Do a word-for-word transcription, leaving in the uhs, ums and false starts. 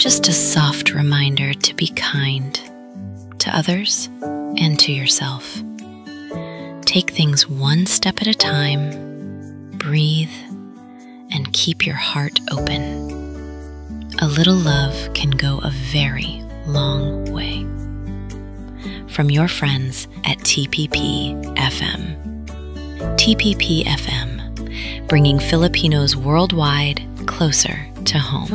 just a soft reminder to be kind to others and to yourself. Take things one step at a time, breathe, and keep your heart open. A little love can go a very long way. From your friends at T P P F M. T P P F M, bringing Filipinos worldwide closer to home.